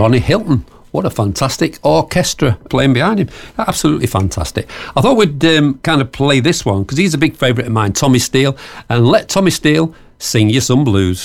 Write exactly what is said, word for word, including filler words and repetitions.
Ronnie Hilton. What a fantastic orchestra playing behind him. Absolutely fantastic. I thought we'd um, kind of play this one because he's a big favourite of mine, Tommy Steele. And let Tommy Steele sing you some blues.